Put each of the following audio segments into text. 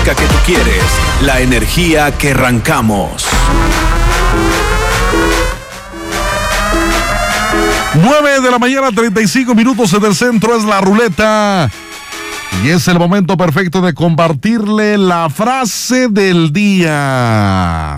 música que tú quieres, la energía que arrancamos. 9 de la mañana, 35 minutos en el centro, es la ruleta. Y es el momento perfecto de compartirle la frase del día.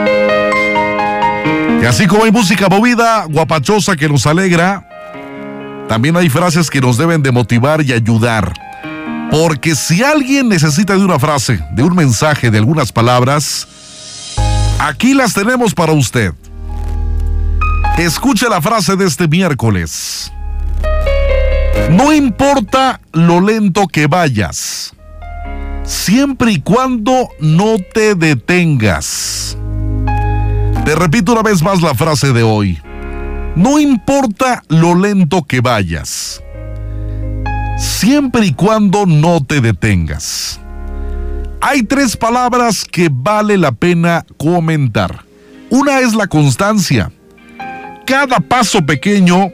Y así como hay música movida, guapachosa que nos alegra, también hay frases que nos deben de motivar y ayudar. Porque si alguien necesita de una frase, de un mensaje, de algunas palabras, aquí las tenemos para usted. Escuche la frase de este miércoles. No importa lo lento que vayas, siempre y cuando no te detengas. Te repito una vez más la frase de hoy. No importa lo lento que vayas, siempre y cuando no te detengas. Hay 3 palabras que vale la pena comentar. Una es la constancia. Cada paso pequeño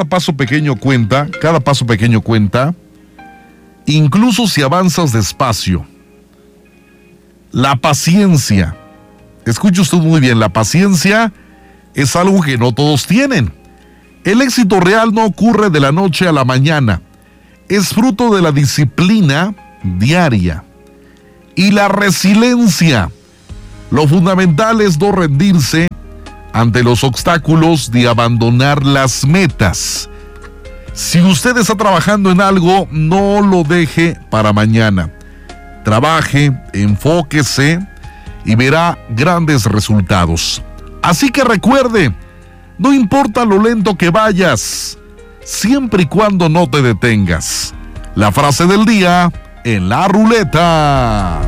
cuenta, incluso si avanzas despacio. La paciencia. Escuche usted muy bien, la paciencia es algo que no todos tienen. El éxito real no ocurre de la noche a la mañana. Es fruto de la disciplina diaria. Y la resiliencia. Lo fundamental es no rendirse ante los obstáculos de abandonar las metas. Si usted está trabajando en algo, no lo deje para mañana. Trabaje, enfóquese y verá grandes resultados. Así que recuerde, no importa lo lento que vayas, siempre y cuando no te detengas. La frase del día en la ruleta.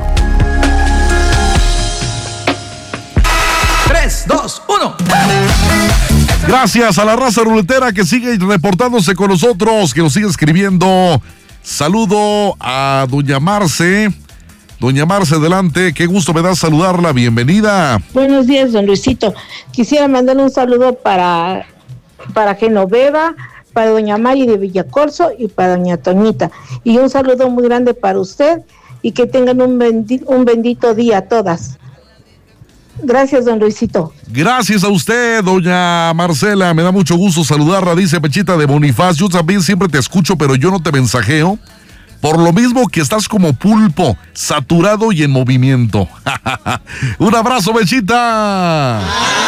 3, 2, 1. Gracias a la raza ruletera que sigue reportándose con nosotros, que nos sigue escribiendo. Saludo a doña Marce. Doña Marce, adelante, qué gusto me da saludarla, bienvenida. Buenos días, don Luisito. Quisiera mandarle un saludo para Genoveva, para doña Mari de Villacorso y para doña Toñita. Y un saludo muy grande para usted y que tengan un bendito día todas. Gracias, don Luisito. Gracias a usted, doña Marcela, me da mucho gusto saludarla, dice Pechita de Bonifaz. Yo también siempre te escucho, pero yo no te mensajeo. Por lo mismo que estás como pulpo, saturado y en movimiento. Un abrazo, Pechita.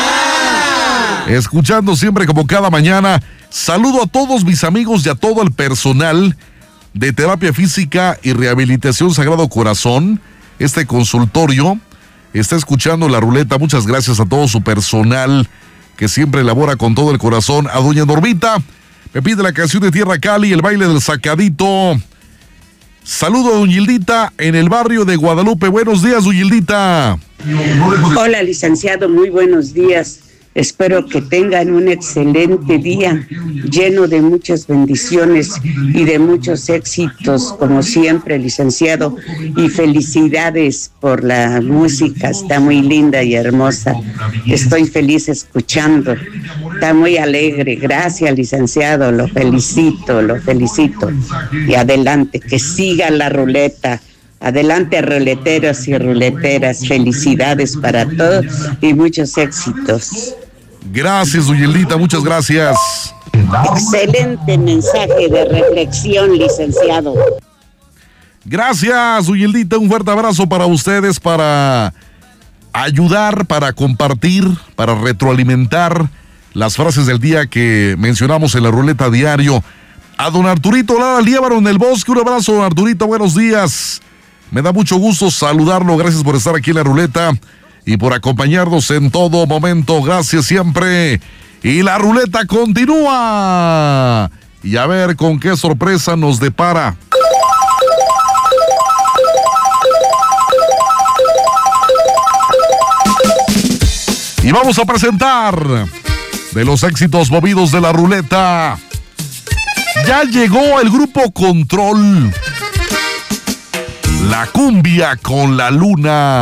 Escuchando siempre como cada mañana. Saludo a todos mis amigos y a todo el personal de Terapia Física y Rehabilitación Sagrado Corazón. Este consultorio está escuchando la ruleta. Muchas gracias a todo su personal que siempre elabora con todo el corazón. A doña Normita, me pide la canción de Tierra Cali, el baile del sacadito. Saludo a doña Hildita en el barrio de Guadalupe. Buenos días, doña Hildita. Hola, licenciado, muy buenos días. Espero que tengan un excelente día, lleno de muchas bendiciones y de muchos éxitos, como siempre, licenciado. Y felicidades por la música, está muy linda y hermosa. Estoy feliz escuchando, está muy alegre. Gracias, licenciado, lo felicito. Y adelante, que siga la ruleta. Adelante, ruleteros y ruleteras, felicidades para todos y muchos éxitos. Gracias, doña Hildita, muchas gracias. Excelente mensaje de reflexión, licenciado. Gracias, doña Hildita, un fuerte abrazo para ustedes, para ayudar, para compartir, para retroalimentar las frases del día que mencionamos en la ruleta diario. A don Arturito Lara Liébaro en el Bosque, un abrazo, don Arturito, buenos días. Me da mucho gusto saludarlo, gracias por estar aquí en la ruleta y por acompañarnos en todo momento, gracias siempre. Y la ruleta continúa. Y a ver con qué sorpresa nos depara. Y vamos a presentar de los éxitos movidos de la ruleta. Ya llegó el grupo Control. La cumbia con la luna.